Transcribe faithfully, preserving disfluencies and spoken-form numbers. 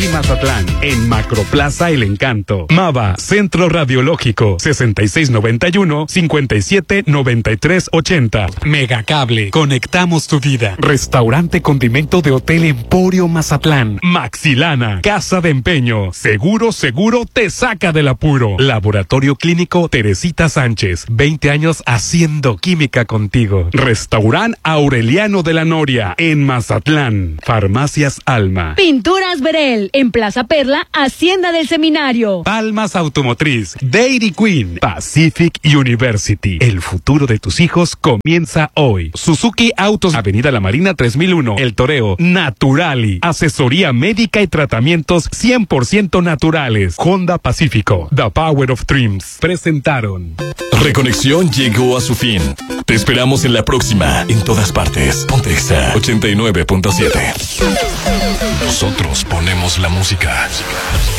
y Mazatlán. En Macroplaza El Encanto. Mava, Centro Radiológico, sesenta y seis noventa y uno, cincuenta y siete noventa y tres ochenta. Megacable, conectamos tu vida. Restaurante Condimento de Hotel Emporio Mazatlán. Maxilana, Casa de Empeño. Seguro, seguro te saca del apuro. Laboratorio Clínico Teresita Sánchez. veinte años haciendo química contigo. Restaurant Aureliano de la Noria, en Mazatlán. Farmacias Alma. Pinturas Verel, en Plaza Perla, Hacienda del Seminario. Palmas Automotriz, Dairy Queen, Pacific University. El futuro de tus hijos comienza hoy. Suzuki Autos, Avenida La Marina tres mil uno, El Toreo. Naturali, asesoría médica y tratamientos cien por ciento naturales. Honda Pacífico, The Power of Dreams. Presentaron. Reconexión llegó a su fin. Te esperamos en la próxima, en todas partes. Ponte Exa ochenta y nueve punto siete. Nosotros ponemos la música.